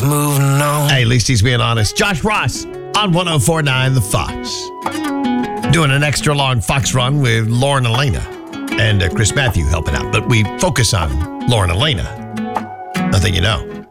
moving on. Hey, at least he's being honest. Josh Ross on 104.9 The Fox. Doing an extra long Fox run with Lauren Elena and Chris Matthew helping out. But we focus on Lauren Elena. Nothing you know.